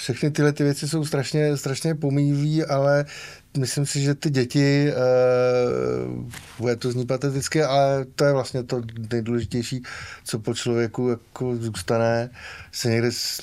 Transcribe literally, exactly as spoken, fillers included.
Všechny tyhle ty věci jsou strašně, strašně pomíjivý, ale myslím si, že ty děti, e, bude to zní pateticky, ale to je vlastně to nejdůležitější, co po člověku jako zůstane, se někde